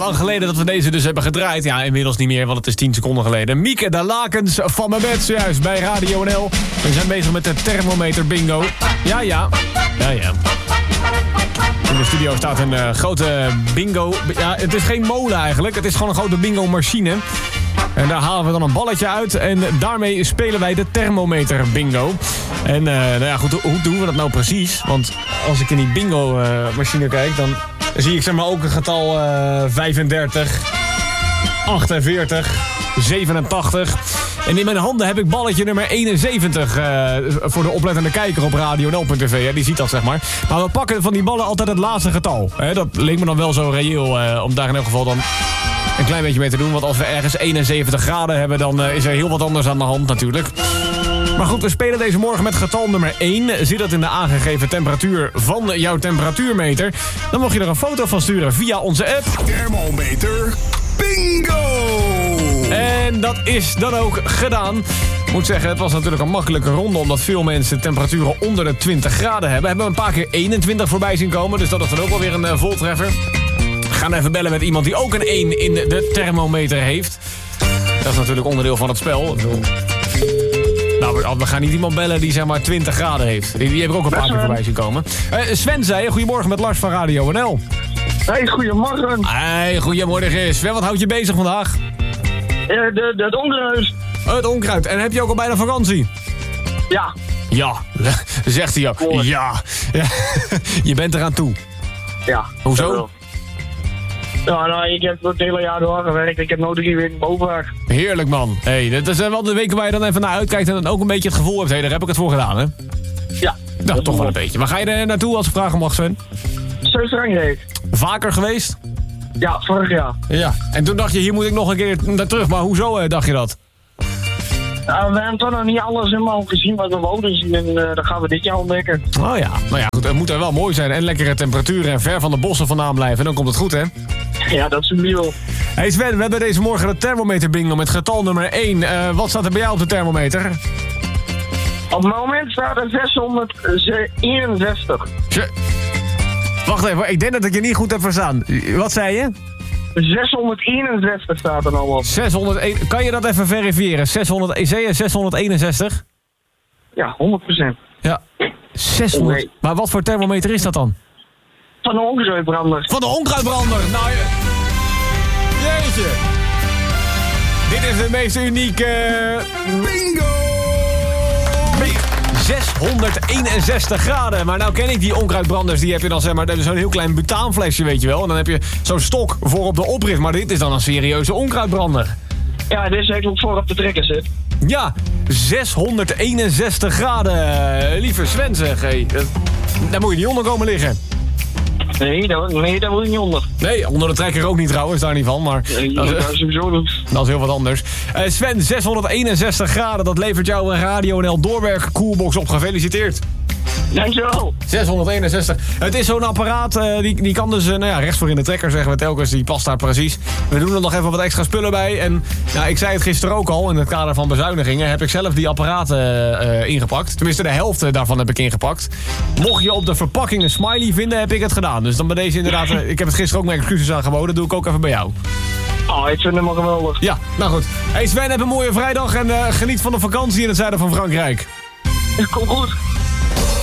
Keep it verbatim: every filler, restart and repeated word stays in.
lang geleden dat we deze dus hebben gedraaid. Ja, inmiddels niet meer, want het is tien seconden geleden. Mieke, de lakens van mijn bed, zojuist bij Radio N L. We zijn bezig met de thermometer bingo. Ja, ja. Ja, ja. In de studio staat een uh, grote bingo. Ja, het is geen molen eigenlijk. Het is gewoon een grote bingo machine. En daar halen we dan een balletje uit. En daarmee spelen wij de thermometer bingo. En uh, nou ja, goed, hoe doen we dat nou precies? Want als ik in die bingo uh, machine kijk, dan zie ik zeg maar ook een getal uh, vijfendertig, achtenveertig, zevenentachtig. En in mijn handen heb ik balletje nummer eenenzeventig uh, voor de oplettende kijker op radio nl punt t v. Hè, die ziet dat, zeg maar. Maar we pakken van die ballen altijd het laatste getal. Hè, dat leek me dan wel zo reëel uh, om daar in elk geval dan een klein beetje mee te doen. Want als we ergens eenenzeventig graden hebben, dan uh, is er heel wat anders aan de hand natuurlijk. Maar goed, we spelen deze morgen met getal nummer één. Zit dat in de aangegeven temperatuur van jouw temperatuurmeter? Dan mag je er een foto van sturen via onze app. Thermometer bingo! En dat is dan ook gedaan. Ik moet zeggen, het was natuurlijk een makkelijke ronde, omdat veel mensen temperaturen onder de twintig graden hebben. We hebben een paar keer eenentwintig voorbij zien komen, dus dat is dan ook wel weer een uh, voltreffer. We gaan even bellen met iemand die ook een één in de thermometer heeft. Dat is natuurlijk onderdeel van het spel. Nou, we gaan niet iemand bellen die zeg maar twintig graden heeft. Die, die heb ik ook een paar keer voorbij zien komen. Uh, Sven zei, goedemorgen met Lars van Radio N L. Hey, goedemorgen. Hey, goedemorgen Sven. Wat houdt je bezig vandaag? Uh, de, de, het onkruid. Het onkruid. En heb je ook al bijna vakantie? Ja. Ja, zegt hij ook. Ja. Ja. Je bent eraan toe. Ja. Hoezo? Ja, nou, ik heb het hele jaar doorgewerkt. Ik heb nog drie weken bovenwerk. Heerlijk, man. Hey, dat zijn wel de weken waar je dan even naar uitkijkt en dan ook een beetje het gevoel hebt. Hé, hey, daar heb ik het voor gedaan, hè? Ja. Nou, toch wel een beetje. Waar ga je er naartoe als ik vragen mag, Sven? Zeeuws-Rijnreek. Vaker geweest? Ja, vorig jaar. Ja. En toen dacht je, hier moet ik nog een keer naar terug. Maar hoezo eh, dacht je dat? Nou, we hebben toch nog niet alles helemaal gezien wat we wouden zien. En uh, dat gaan we dit jaar ontdekken. Oh ja. Nou ja, goed. Het moet er wel mooi zijn. En lekkere temperaturen en ver van de bossen vandaan blijven. En dan komt het goed, hè? Ja, dat is een nieuw. Hey Sven, we hebben deze morgen de thermometer bingo met getal nummer één. Uh, wat staat er bij jou op de thermometer? Op het moment staat er zeshonderdeenenzestig. Tje. Wacht even, ik denk dat ik je niet goed heb verstaan. Wat zei je? zeshonderdeenenzestig staat er nou op. zeshonderdéén. Kan je dat even verifiëren? zeshonderd, zei je zeshonderdeenenzestig? Ja, honderd procent. Ja. zeshonderd. Nee. Maar wat voor thermometer is dat dan? Van de onkruidbrander. Van de onkruidbrander. Nou, je... Jeetje. Dit is de meest unieke... Bingo! zeshonderdeenenzestig graden. Maar nou ken ik die onkruidbranders. Die heb je dan zeg maar zo'n heel klein butaanflesje, weet je wel. En dan heb je zo'n stok voor op de oprit. Maar dit is dan een serieuze onkruidbrander. Ja, dit is eigenlijk ook voor op de trekker zit. Ja, zeshonderdeenenzestig graden. Lieve Sven, zeg. Hey, daar moet je niet onder komen liggen. Nee, daar, nee, daar moet je niet onder. Nee, onder de trekker ook niet trouwens, daar niet van. Maar Nee, dat, dat is, is sowieso niet. dat is heel wat anders. Uh, Sven, zeshonderdeenenzestig graden. Dat levert jou een Radio N L doorwerk coolbox op. Gefeliciteerd. Dankjewel. zeshonderdeenenzestig. Het is zo'n apparaat, uh, die, die kan dus uh, nou ja, rechts voor in de trekker, zeggen we telkens. Die past daar precies. We doen er nog even wat extra spullen bij. En nou, ik zei het gisteren ook al, in het kader van bezuinigingen heb ik zelf die apparaten uh, ingepakt. Tenminste, de helft daarvan heb ik ingepakt. Mocht je op de verpakking een smiley vinden, heb ik het gedaan. Dus dan bij deze inderdaad, uh, ik heb het gisteren ook mijn excuses aangeboden. Doe ik ook even bij jou. Oh, ik vind hem al geweldig. Ja, nou goed. Hey Sven, heb een mooie vrijdag en uh, geniet van de vakantie in het zuiden van Frankrijk. Kom goed.